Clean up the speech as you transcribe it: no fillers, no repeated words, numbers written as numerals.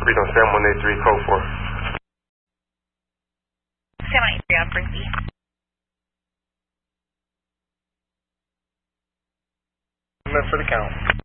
Freedom 7183, code 4. Semi-3 on Brinkley. For the count.